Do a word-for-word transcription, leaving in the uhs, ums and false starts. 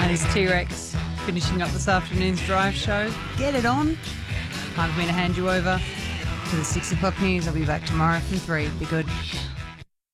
That is T-Rex finishing up this afternoon's drive show. Get it on. Time for me to hand you over to the six o'clock news. I'll be back tomorrow from three. Be good.